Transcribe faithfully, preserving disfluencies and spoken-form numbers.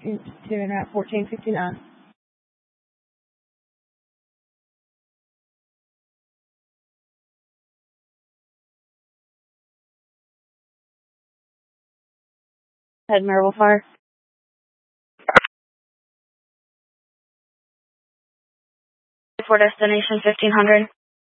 to and at fourteen fifty-nine. Head Marble Fire. For destination fifteen hundred.